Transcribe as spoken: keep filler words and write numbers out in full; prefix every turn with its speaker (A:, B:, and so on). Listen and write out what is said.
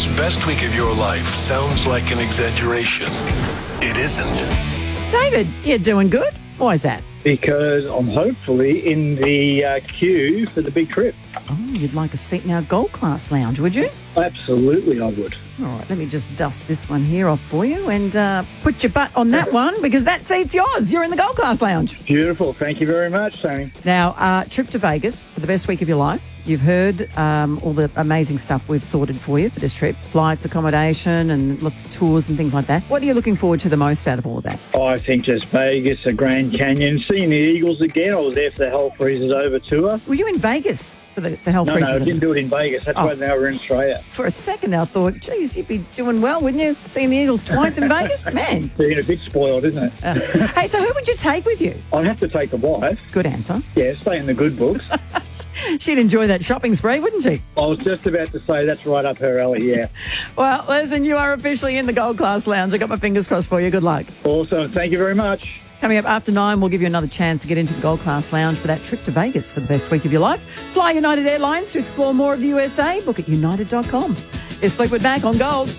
A: This best week of your life sounds like an exaggeration. It isn't.
B: David, you're doing good. Why is that?
C: Because I'm hopefully in the uh, queue for the big trip.
B: Oh, you'd like a seat in our Gold Class Lounge, would you?
C: Absolutely, I would.
B: All right, let me just dust this one here off for you and uh, put your butt on that one because that seat's yours. You're in the Gold Class Lounge.
C: Beautiful. Thank you very much, Sammy.
B: Now, uh, trip to Vegas for the best week of your life. You've heard um, all the amazing stuff we've sorted for you for this trip. Flights, accommodation and lots of tours and things like that. What are you looking forward to the most out of all of that?
C: I think just Vegas, the Grand Canyon, seeing the Eagles again. I was there for the Hell Freezes Over tour.
B: Were you in Vegas for the, the Hell
C: No,
B: Freezes?
C: no, I didn't do it in Vegas. That's
B: Oh.
C: why now we're in Australia.
B: For a second I thought, geez, you'd be doing well, wouldn't you? Seeing the Eagles twice in Vegas? Man.
C: Being a bit spoiled, isn't it?
B: Uh, hey, so who would you take with you?
C: I'd have to take the wife.
B: Good answer.
C: Yeah, stay in the good books.
B: She'd enjoy that shopping spree, wouldn't she?
C: I was just about to say that's right up her alley, yeah.
B: Well, listen, you are officially in the Gold Class Lounge. I got my fingers crossed for you. Good luck.
C: Awesome. Thank you very much.
B: Coming up after nine, we'll give you another chance to get into the Gold Class Lounge for that trip to Vegas for the best week of your life. Fly United Airlines to explore more of the U S A. Book at united dot com. It's Fleetwood Mac on Gold.